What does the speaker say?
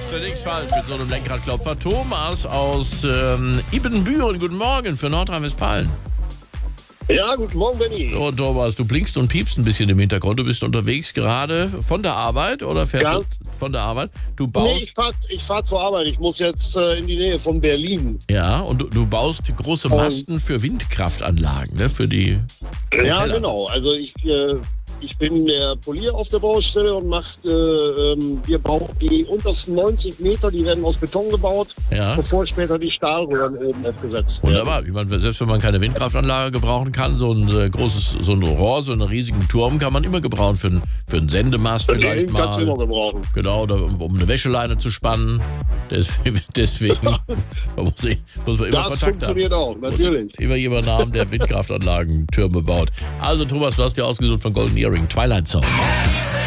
ist nichts falsch mit so einem Lenkradklopfer. Thomas aus Ibbenbüren, guten Morgen für Nordrhein-Westfalen. Ja, guten Morgen, Benni. So, Thomas, du blinkst und piepst ein bisschen im Hintergrund. Du bist unterwegs gerade von der Arbeit oder fährst Ja. du von der Arbeit? Du Nee, baust, ich fahr zur Arbeit. Ich muss jetzt in die Nähe von Berlin. ja, und du baust große Masten für Windkraftanlagen, ne? Für die Ja, Propeller. genau. Also ich bin der Polier auf der Baustelle und wir bauen die untersten 90 Meter, die werden aus Beton gebaut, Ja. bevor später die Stahlröhren oben aufgesetzt werden. Wunderbar. Ich meine, selbst wenn man keine Windkraftanlage gebrauchen kann, so ein großes, so ein Rohr, so einen riesigen Turm kann man immer gebrauchen für einen Sendemast vielleicht Den kannst du immer mal. gebrauchen. Genau, oder um eine Wäscheleine zu spannen. Deswegen muss man immer Das Kontakt haben. funktioniert auch, natürlich. Immer jemanden haben, der Windkraftanlagen, Türme baut. Also Thomas, du hast dir ausgesucht von Golden Earring, Twilight Zone.